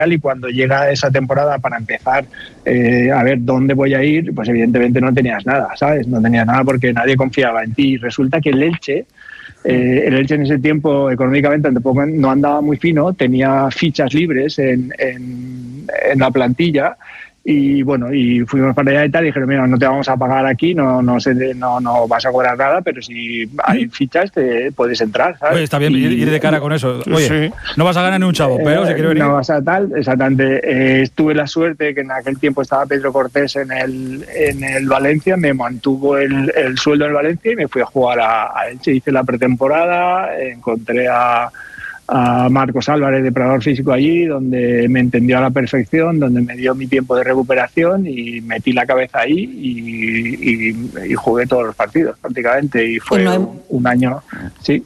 y cuando llega esa temporada para empezar a ver dónde voy a ir, pues evidentemente no tenías nada, ¿sabes? No tenías nada porque nadie confiaba en ti. Y resulta que el Elche en ese tiempo económicamente tampoco no andaba muy fino, tenía fichas libres en la plantilla. Y bueno, y fuimos para allá y tal, y dijeron, mira, no te vamos a pagar aquí, no vas a cobrar nada, pero si hay fichas te puedes entrar, ¿sabes? Oye, está bien ir de cara con eso. Oye, sí. No vas a ganar ni un chavo, pero si quieres venir. No vas a tal, exactamente. Tuve la suerte que en aquel tiempo estaba Pedro Cortés en el Valencia, me mantuvo el sueldo en el Valencia y me fui a jugar a Elche. Hice la pretemporada, encontré a Marcos Álvarez, de preparador físico allí, donde me entendió a la perfección, donde me dio mi tiempo de recuperación y metí la cabeza ahí y jugué todos los partidos prácticamente y fue un año, sí.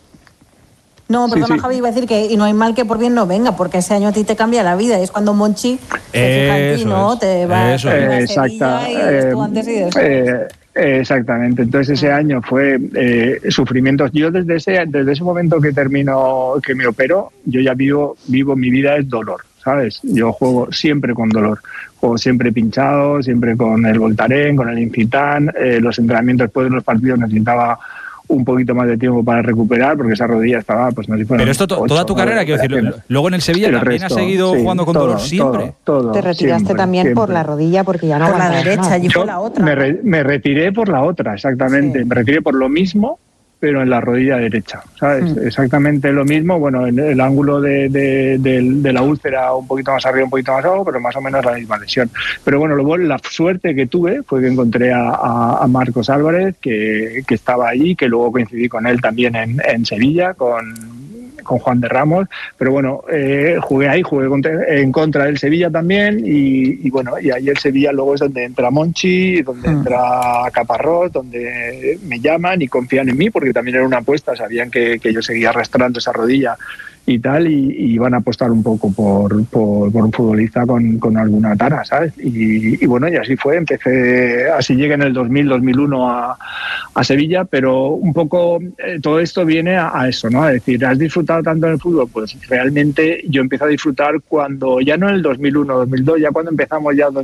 No, perdona, sí. Javi, iba a decir que y no hay mal que por bien no venga, porque ese año a ti te cambia la vida, es cuando Monchi se fija en ti, ¿no? Te va a Sevilla y estuvo antes y después. Exactamente, entonces ese año fue sufrimientos. Yo desde ese momento que me opero, yo ya vivo mi vida es dolor, ¿sabes? Yo juego siempre con dolor, juego siempre pinchado, siempre con el Voltaren, con el Incitan, los entrenamientos después de los partidos necesitaba un poquito más de tiempo para recuperar porque esa rodilla estaba, pues no sé si fueron. Pero esto toda tu carrera, quiero decir, luego en el Sevilla también has seguido jugando con dolor siempre. Todo, te retiraste siempre, también por la rodilla porque ya no por la derecha, allí fue la otra. Me retiré por la otra, exactamente. Sí. Me retiré por lo mismo, pero en la rodilla derecha, ¿sabes? Exactamente lo mismo, bueno, en el ángulo de la úlcera un poquito más arriba, un poquito más abajo, pero más o menos la misma lesión. Pero bueno, luego la suerte que tuve fue que encontré a Marcos Álvarez, que estaba ahí, que luego coincidí con él también en Sevilla, con Juan de Ramos, pero bueno, jugué en contra del Sevilla también y bueno, y ahí el Sevilla luego es donde entra Monchi, donde entra Caparrós, donde me llaman y confían en mí porque también era una apuesta, sabían que yo seguía arrastrando esa rodilla y tal, y van a apostar un poco por un futbolista con alguna tara, ¿sabes? Y bueno, y así fue, así llegué en el 2001 a Sevilla, pero un poco todo esto viene a eso, ¿no? A decir, ¿has disfrutado tanto en el fútbol? Pues realmente yo empecé a disfrutar cuando, ya no en el 2001, 2002, ya cuando empezamos ya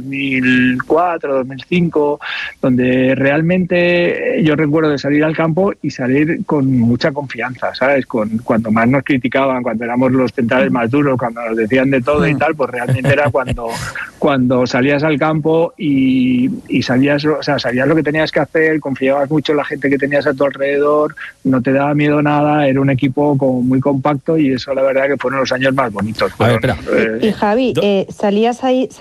2004, 2005, donde realmente yo recuerdo de salir al campo y salir con mucha confianza, ¿sabes? Cuando más nos criticaban, cuando éramos los centrales más duros, cuando nos decían de todo y tal, pues realmente era cuando salías al campo y sabías lo que tenías que hacer, confiabas mucho en la gente que tenías a tu alrededor, no te daba miedo nada, era un equipo como muy compacto y eso la verdad que fueron los años más bonitos. Y Javi, salías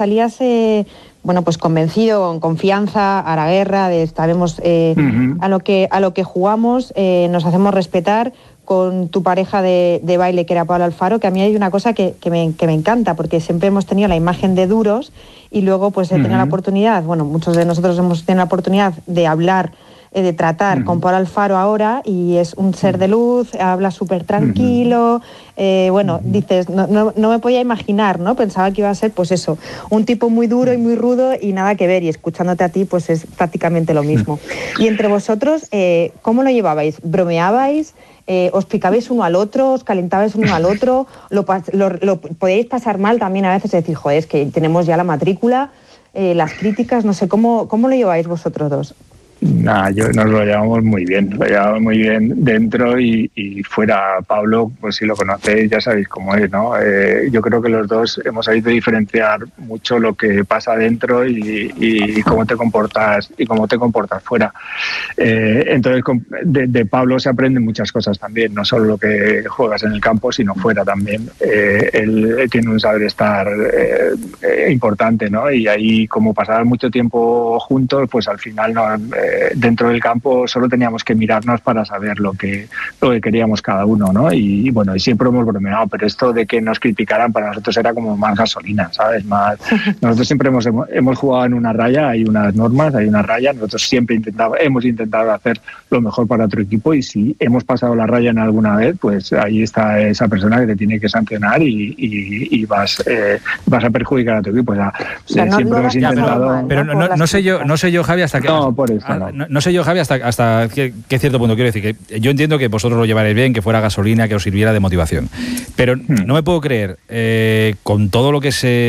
bueno, pues convencido, con confianza, a la guerra, sabemos a lo que jugamos, nos hacemos respetar, con tu pareja de baile, que era Pablo Alfaro, que a mí hay una cosa que me encanta, porque siempre hemos tenido la imagen de duros y luego pues he tenido la oportunidad, bueno, muchos de nosotros hemos tenido la oportunidad de hablar, de tratar con Pablo Alfaro ahora, y es un ser de luz, habla súper tranquilo, bueno, dices, no me podía imaginar, ¿no? Pensaba que iba a ser, pues eso, un tipo muy duro y muy rudo y nada que ver, y escuchándote a ti, pues es prácticamente lo mismo. Y entre vosotros, ¿cómo lo llevabais? ¿Bromeabais? ¿Os picabais uno al otro? ¿Os calentabais uno al otro? ¿Lo podíais pasar mal también a veces? Decir, joder, es que tenemos ya la matrícula, las críticas, no sé, ¿cómo lo lleváis vosotros dos? Nos lo llevamos muy bien, dentro y fuera. Pablo, pues si lo conocéis ya sabéis cómo es, ¿no? Yo creo que los dos hemos sabido diferenciar mucho lo que pasa dentro y cómo te comportas fuera. Entonces de Pablo se aprenden muchas cosas también, no solo lo que juegas en el campo, sino fuera también. Él tiene un saber estar importante, ¿no? Y ahí, como pasaban mucho tiempo juntos, pues al final dentro del campo solo teníamos que mirarnos para saber lo que queríamos cada uno, ¿no? Y bueno, y siempre hemos bromeado, pero esto de que nos criticaran para nosotros era como más gasolina, ¿sabes? Nosotros siempre hemos jugado en una raya, hay unas normas, hay una raya, nosotros siempre hemos intentado hacer lo mejor para otro equipo, y si hemos pasado la raya en alguna vez, pues ahí está esa persona que te tiene que sancionar y vas a perjudicar a tu equipo. O sea, siempre hemos intentado... Pero no sé yo, Javi, hasta que... No, por eso. no sé yo, Javi, hasta qué cierto punto. Quiero decir que yo entiendo que vosotros lo llevaréis bien, que fuera gasolina, que os sirviera de motivación. Pero no me puedo creer, con todo lo que se